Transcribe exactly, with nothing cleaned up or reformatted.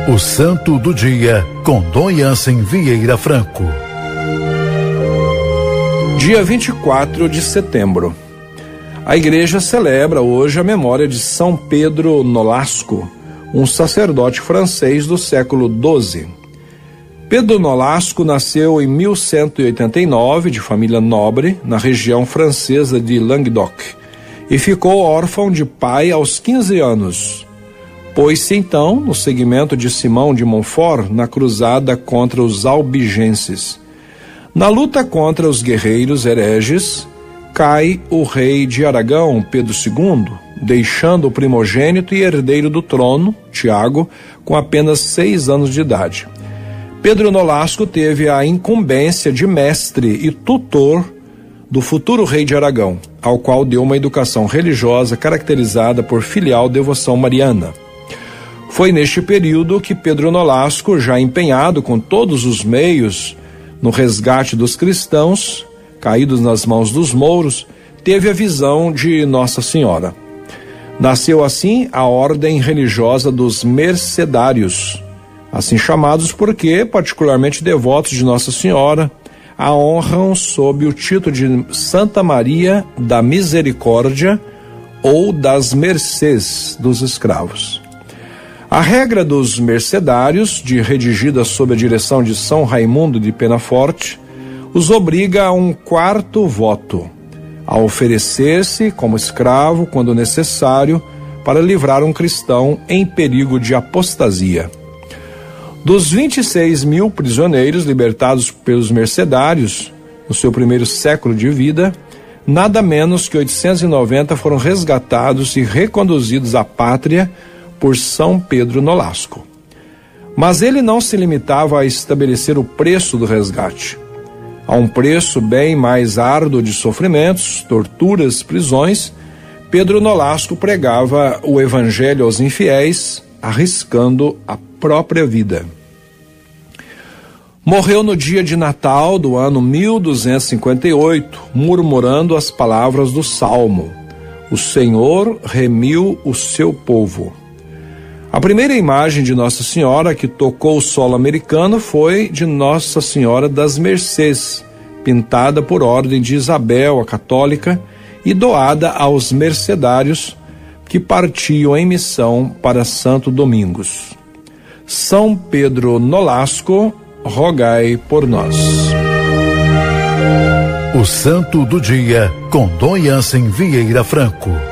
O Santo do Dia, com Dom Jansen Vieira Franco. Dia vinte e quatro de setembro. A igreja celebra hoje a memória de São Pedro Nolasco, um sacerdote francês do século doze. Pedro Nolasco nasceu em mil cento e oitenta e nove, de família nobre, na região francesa de Languedoc, e ficou órfão de pai aos quinze anos. Pôs-se então no seguimento de Simão de Montfort na cruzada contra os albigenses. Na luta contra os guerreiros hereges, cai o rei de Aragão, Pedro segundo, deixando o primogênito e herdeiro do trono, Tiago, com apenas seis anos de idade. Pedro Nolasco teve a incumbência de mestre e tutor do futuro rei de Aragão, ao qual deu uma educação religiosa caracterizada por filial devoção mariana. Foi neste período que Pedro Nolasco, já empenhado com todos os meios no resgate dos cristãos caídos nas mãos dos mouros, teve a visão de Nossa Senhora. Nasceu assim a ordem religiosa dos mercedários, assim chamados porque, particularmente devotos de Nossa Senhora, a honram sob o título de Santa Maria da Misericórdia ou das Mercês dos Escravos. A regra dos mercedários, de redigida sob a direção de São Raimundo de Penaforte, os obriga a um quarto voto, a oferecer-se como escravo quando necessário para livrar um cristão em perigo de apostasia. Dos vinte e seis mil prisioneiros libertados pelos mercedários no seu primeiro século de vida, nada menos que oitocentos e noventa foram resgatados e reconduzidos à pátria por São Pedro Nolasco. Mas ele não se limitava a estabelecer o preço do resgate. A um preço bem mais árduo de sofrimentos, torturas, prisões, Pedro Nolasco pregava o evangelho aos infiéis, arriscando a própria vida. Morreu no dia de Natal do ano mil duzentos e cinquenta e oito, murmurando as palavras do Salmo: "O Senhor remiu o seu povo". A primeira imagem de Nossa Senhora que tocou o solo americano foi de Nossa Senhora das Mercês, pintada por ordem de Isabel, a católica, e doada aos mercedários que partiam em missão para Santo Domingos. São Pedro Nolasco, rogai por nós. O Santo do Dia, com Dom Jansen Vieira Franco.